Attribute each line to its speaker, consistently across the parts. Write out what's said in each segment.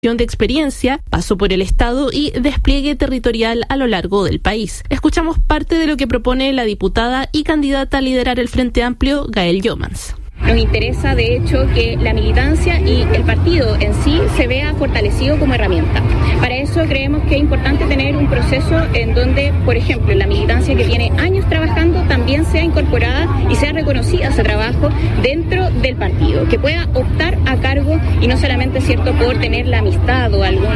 Speaker 1: de experiencia, paso por el Estado y despliegue territorial a lo largo del país. Escuchamos parte de lo que propone la diputada y candidata a liderar el Frente Amplio, Gael Jomans.
Speaker 2: Nos interesa, de hecho, que la militancia y el partido en sí se vea fortalecido como herramienta. Para eso creemos que es importante tener un proceso en donde, por ejemplo, la militancia que tiene años trabajando también sea incorporada y sea reconocida ese trabajo dentro del partido, que pueda optar a cargo y no solamente, cierto, por tener la amistad o algún,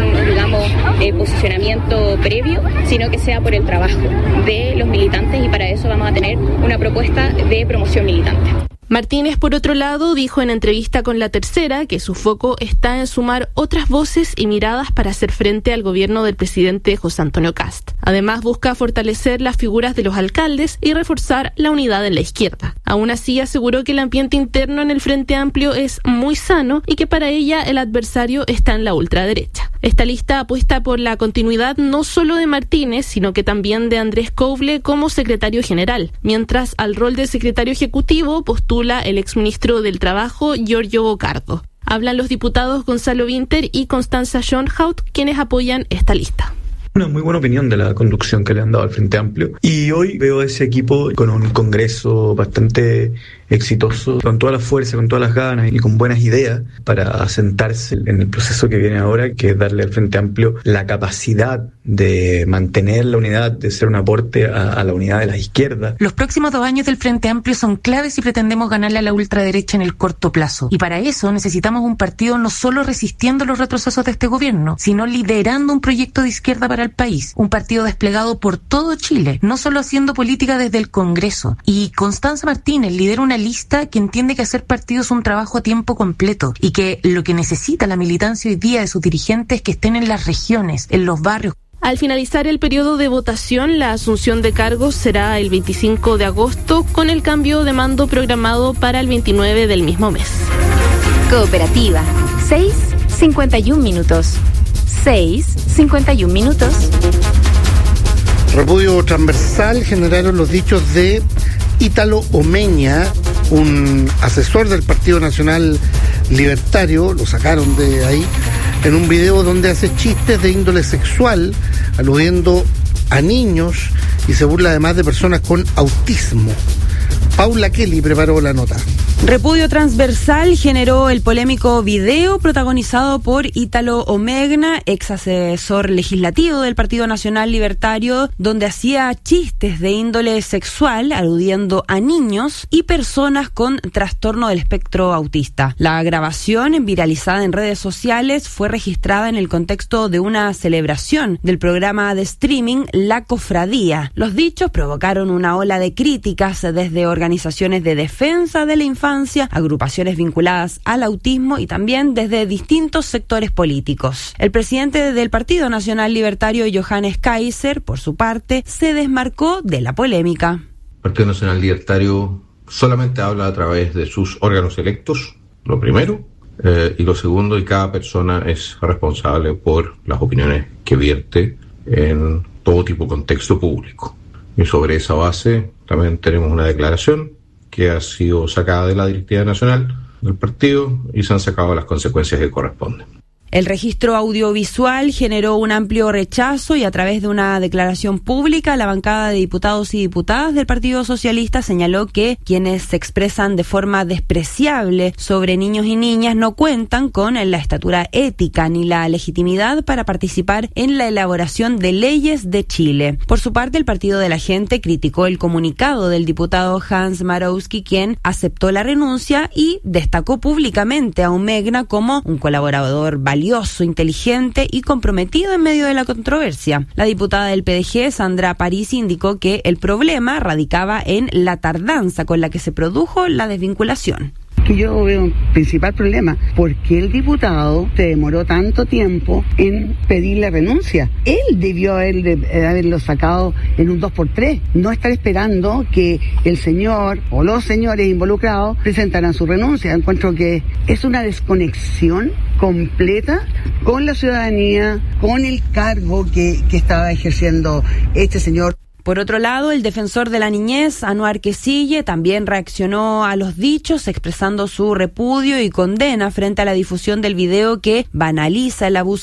Speaker 2: posicionamiento previo, sino que sea por el trabajo de los militantes, y para eso vamos a tener una propuesta de promoción militante.
Speaker 1: Martínez, por otro lado, dijo en entrevista con La Tercera que su foco está en sumar otras voces y miradas para hacer frente al gobierno del presidente José Antonio Kast. Además, busca fortalecer las figuras de los alcaldes y reforzar la unidad en la izquierda. Aún así, aseguró que el ambiente interno en el Frente Amplio es muy sano y que para ella el adversario está en la ultraderecha. Esta lista apuesta por la continuidad no solo de Martínez, sino que también de Andrés Couble como secretario general, mientras al rol de secretario ejecutivo postula el exministro del Trabajo, Giorgio Bocardo. Hablan los diputados Gonzalo Vinter y Constanza Schoenhout, quienes apoyan esta lista.
Speaker 3: Una muy buena opinión de la conducción que le han dado al Frente Amplio. Y hoy veo a ese equipo con un congreso bastante exitoso, con toda la fuerza, con todas las ganas y con buenas ideas para asentarse en el proceso que viene ahora, que es darle al Frente Amplio la capacidad de mantener la unidad, de ser un aporte a la unidad de la izquierda.
Speaker 4: Los próximos 2 años del Frente Amplio son claves si pretendemos ganarle a la ultraderecha en el corto plazo. Y para eso necesitamos un partido no solo resistiendo los retrocesos de este gobierno, sino liderando un proyecto de izquierda para el país. Un partido desplegado por todo Chile, no solo haciendo política desde el Congreso. Y Constanza Martínez lidera una lista que entiende que hacer partido es un trabajo a tiempo completo y que lo que necesita la militancia hoy día de sus dirigentes es que estén en las regiones, en los barrios.
Speaker 1: Al finalizar el periodo de votación, la asunción de cargos será el 25 de agosto, con el cambio de mando programado para el 29 del mismo mes.
Speaker 5: Cooperativa, 6:51 minutos. 6:51 minutos.
Speaker 6: Repudio transversal generaron los dichos de Ítalo Omeña, un asesor del Partido Nacional Libertario, lo sacaron de ahí, en un video donde hace chistes de índole sexual, aludiendo a niños y se burla además de personas con autismo. Paula Kelly preparó la nota.
Speaker 7: Repudio transversal generó el polémico video protagonizado por Ítalo Omeña, ex asesor legislativo del Partido Nacional Libertario, donde hacía chistes de índole sexual aludiendo a niños y personas con trastorno del espectro autista. La grabación, viralizada en redes sociales, fue registrada en el contexto de una celebración del programa de streaming La Cofradía. Los dichos provocaron una ola de críticas desde organizaciones de defensa de la infancia, agrupaciones vinculadas al autismo y también desde distintos sectores políticos. El presidente del Partido Nacional Libertario, Johannes Kaiser, por su parte, se desmarcó de la polémica.
Speaker 8: El Partido Nacional Libertario solamente habla a través de sus órganos electos, lo primero, y lo segundo, y cada persona es responsable por las opiniones que vierte en todo tipo de contexto público. Y sobre esa base también tenemos una declaración que ha sido sacada de la directiva nacional del partido y se han sacado las consecuencias que corresponden.
Speaker 7: El registro audiovisual generó un amplio rechazo y a través de una declaración pública, la bancada de diputados y diputadas del Partido Socialista señaló que quienes se expresan de forma despreciable sobre niños y niñas no cuentan con la estatura ética ni la legitimidad para participar en la elaboración de leyes de Chile. Por su parte, el Partido de la Gente criticó el comunicado del diputado Hans Marowski, quien aceptó la renuncia y destacó públicamente a Omeña como un colaborador valioso, inteligente y comprometido en medio de la controversia. La diputada del PDG, Sandra Parisi, indicó que el problema radicaba en la tardanza con la que se produjo la desvinculación.
Speaker 9: Que yo veo un principal problema, ¿por qué el diputado se demoró tanto tiempo en pedir la renuncia? Él debió haberlo sacado en un 2x3, no estar esperando que el señor o los señores involucrados presentaran su renuncia. Encuentro que es una desconexión completa con la ciudadanía, con el cargo que estaba ejerciendo este señor.
Speaker 7: Por otro lado, el defensor de la niñez, Anwar Quisille, también reaccionó a los dichos, expresando su repudio y condena frente a la difusión del video que banaliza el abuso